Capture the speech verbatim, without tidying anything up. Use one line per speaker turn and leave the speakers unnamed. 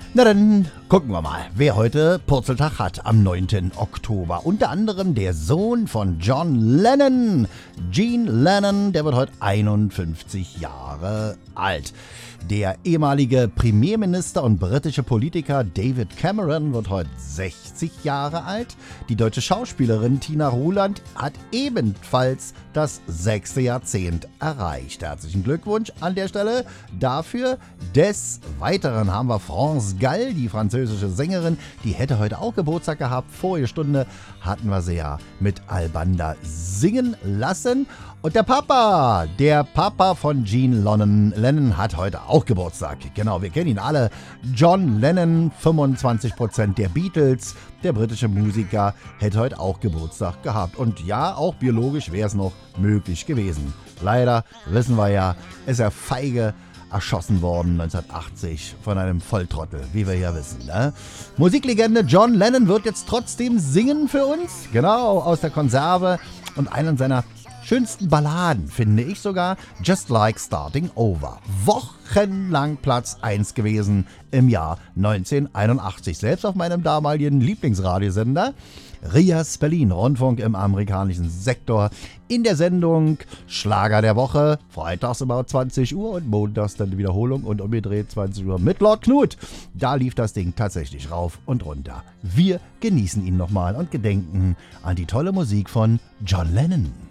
Na dann gucken wir mal, wer heute Purzeltag hat am neunten Oktober. Unter anderem der Sohn von John Lennon, Gene Lennon, der wird heute einundfünfzig Jahre alt. Der ehemalige Premierminister und britische Politiker David Cameron wird heute sechzig Jahre alt. Die deutsche Schauspielerin Tina Ruland hat ebenfalls das sechste Jahrzehnt erreicht. Herzlichen Glückwunsch an der Stelle dafür. Des Weiteren haben wir France Gall, die französische Sängerin, die hätte heute auch Geburtstag gehabt. Vorige Stunde hatten wir sie ja mit Albanda singen lassen. Und der Papa, der Papa von Gene Lennon, Lennon hat heute auch Geburtstag. Genau, wir kennen ihn alle. John Lennon, fünfundzwanzig Prozent der Beatles, der britische Musiker, hätte heute auch Geburtstag gehabt. Und ja, auch biologisch wäre es noch möglich gewesen. Leider, wissen wir ja, ist er feige erschossen worden neunzehnhundertachtzig von einem Volltrottel, wie wir ja wissen. Ne? Musiklegende John Lennon wird jetzt trotzdem singen für uns. Genau, aus der Konserve. Und einen seiner schönsten Balladen, finde ich sogar, Just Like Starting Over. Wochenlang Platz eins gewesen im Jahr neunzehnhunderteinundachtzig. Selbst auf meinem damaligen Lieblingsradiosender Rias Berlin Rundfunk im amerikanischen Sektor. In der Sendung Schlager der Woche, freitags about zwanzig Uhr und montags dann die Wiederholung und umgedreht zwanzig Uhr mit Lord Knut. Da lief das Ding tatsächlich rauf und runter. Wir genießen ihn nochmal und gedenken an die tolle Musik von John Lennon.